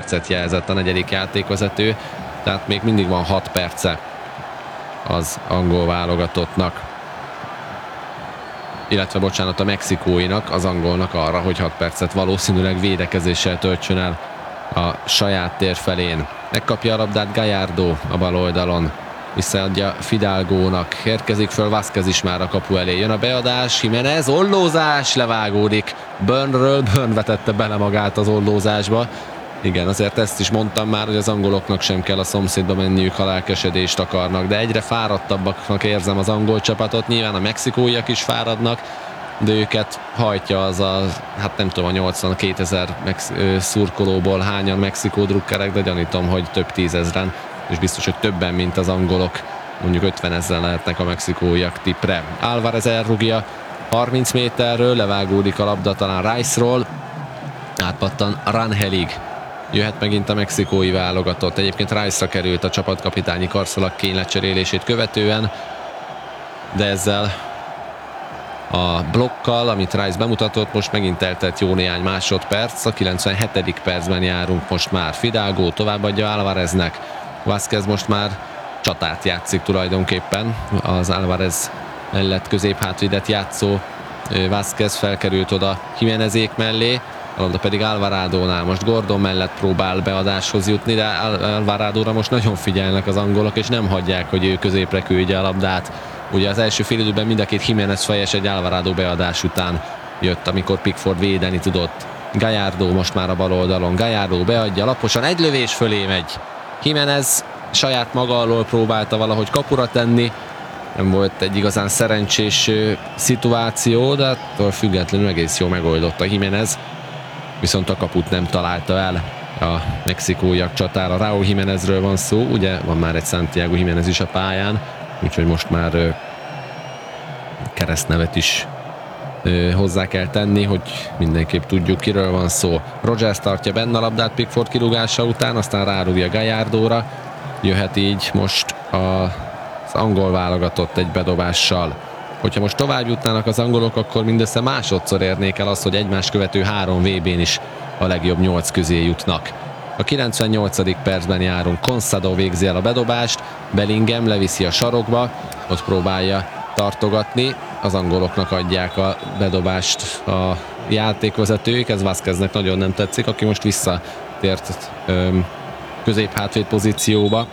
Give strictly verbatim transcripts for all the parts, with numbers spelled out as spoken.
percet jelzett a negyedik játékvezető, tehát még mindig van hat perce az angol válogatottnak, illetve bocsánat, a mexikóinak, az angolnak arra, hogy hat percet valószínűleg védekezéssel töltsön el a saját tér felén. Megkapja a labdát Gallardo a bal oldalon, visszaadja Fidalgónak, érkezik föl Vázquez is már a kapu elé, jön a beadás, Jiménez, ollózás, levágódik Burnről, Burn vetette bele magát az ollózásba. Igen, azért ezt is mondtam már, hogy az angoloknak sem kell a szomszédba menniük, ha lelkesedést akarnak, de egyre fáradtabbaknak érzem az angol csapatot, nyilván a mexikóiak is fáradnak, de őket hajtja az a, hát nem tudom, a nyolcvankétezer szurkolóból hányan Mexikó drukkerek, de gyanítom, hogy több tízezren, és biztos, hogy többen, mint az angolok, mondjuk ötvenezren lehetnek a mexikóiak tippre. Álvarez elrugja harminc méterről, levágódik a labda talán Rice-ról, átpattan Rangelig. Jöhet megint a mexikói válogatott. Egyébként Rice-ra került a csapatkapitányi karszalag kénylecserélését követően, de ezzel a blokkal, amit Rice bemutatott, most megint eltelt jó néhány másodperc. A kilencvenhetedik percben járunk most már. Fidalgo továbbadja Álvareznek. Vázquez most már csatát játszik tulajdonképpen. Az Álvarez mellett középhátvédet játszó Vázquez felkerült oda Jiménezék mellé, a labda pedig Alvaradónál. Most Gordon mellett próbál beadáshoz jutni, de Alvaradóra most nagyon figyelnek az angolok, és nem hagyják, hogy ő középre küldje a labdát. Ugye az első fél időben mind a két Jiménez fejes egy Alvarado beadás után jött, amikor Pickford védeni tudott. Gallardo most már a bal oldalon. Gallardo beadja laposan, egy lövés fölé megy. Jiménez saját maga alól próbálta valahogy kapura tenni. Nem volt egy igazán szerencsés szituáció, de attól függetlenül egész jól megoldotta Jiménez. Viszont a kaput nem találta el a mexikóiak csatára. Raúl Jiménezről van szó, ugye van már egy Santiago Jiménez is a pályán, úgyhogy most már ö, keresztnevet is ö, hozzá kell tenni, hogy mindenképp tudjuk, kiről van szó. Rogers tartja benne a labdát Pickford kirúgása után, aztán rárúgja Gallardóra. Jöhet így most a, az angol válogatott egy bedobással. Hogyha most tovább jutnának az angolok, akkor mindössze másodszor érnék el azt, hogy egymás követő három vé bén is a legjobb nyolc közé jutnak. A kilencvennyolcadik percben járunk. Consadó végzi el a bedobást, Bellingham leviszi a sarokba, ott próbálja tartogatni, az angoloknak adják a bedobást a játékvezetők, ez Vázqueznek nagyon nem tetszik, aki most visszatért középhátvéd pozícióba,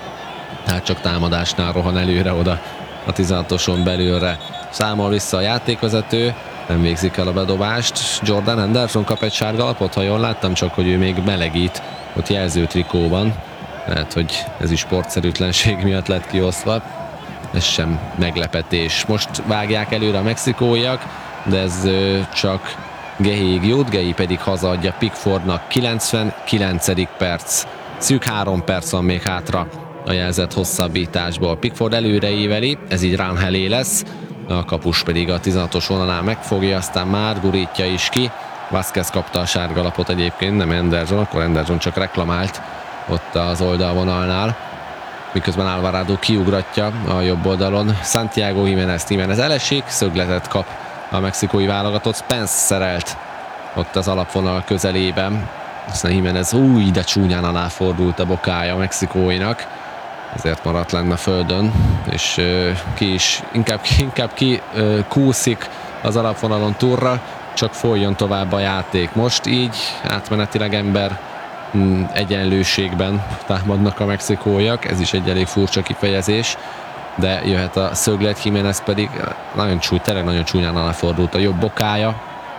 tehát csak támadásnál rohan előre oda a tizenhatoson belülre. Számol vissza a játékvezető, nem végzik el a bedobást. Jordan Henderson kap egy sárga lapot, ha jól láttam, csak hogy ő még melegít ott jelző trikóban. Lehet, hogy ez is sportszerűtlenség miatt lett kiosztva. Ez sem meglepetés. Most vágják előre a mexikóiak, de ez csak Gehéig jut, Gehi pedig hazaadja Pickfordnak. kilencvenkilencedik perc. Szűk három perc van még hátra a jelzett hosszabbításból. Pickford előre éveli, ez így Ranghelé lesz, a kapus pedig a tizenhatos vonalán megfogja, aztán már gurítja is ki. Vázquez kapta a sárga lapot egyébként, nem Henderson, akkor Henderson csak reklamált ott az oldalvonalnál, miközben Alvarado kiugratja a jobb oldalon. Santiago Jiménez, Jiménez elesik, szögletet kap a mexikói válogatott, Spence szerelt ott az alapvonal közelében. Aztán Jiménez új, de csúnyán aláfordult a bokája a mexikóinak, ezért maradt lenne a földön, és uh, ki is, inkább, inkább ki uh, kúszik az alapvonalon túlra, csak folyjon tovább a játék. Most így átmenetileg ember mm, egyenlőségben támadnak a mexikóiak, ez is egy elég furcsa kifejezés, de jöhet a szöglet, Jiménez pedig nagyon csúny, tényleg nagyon csúnyán aláfordult a jobb bokája.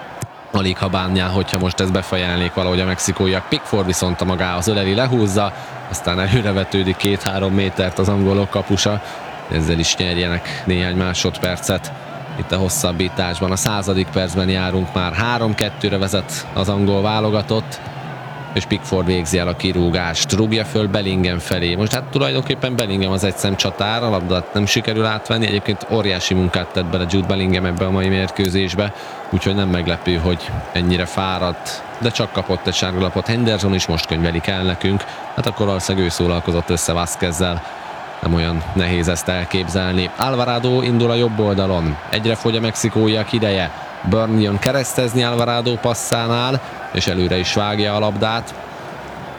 Alig ha bánjál, hogyha most ezt befejelnék valahogy a mexikóiak. Pickford viszont a magához öleli, lehúzza, aztán előrevetődik két-három métert az angolok kapusa. Ezzel is nyerjenek néhány másodpercet itt a hosszabbításban. A századik percben járunk már, három kettőre vezet az angol válogatott, és Pickford végzi el a kirúgást. Rúgja föl Bellingham felé. Most hát tulajdonképpen Bellingham az egyszem csatár, a labdát nem sikerül átvenni. Egyébként óriási munkát tett bele Jude Bellingham ebbe a mai mérkőzésbe, úgyhogy nem meglepő, hogy ennyire fáradt, de csak kapott egy sárgalapot. Henderson is most könyvelik el nekünk, hát akkor valószínűleg ő szólalkozott össze Vázquezzel. Nem olyan nehéz ezt elképzelni. Alvarado indul a jobb oldalon. Egyre fogy a mexikóiak ideje. Burn jön keresztezni Alvarado passzánál, és előre is vágja a labdát.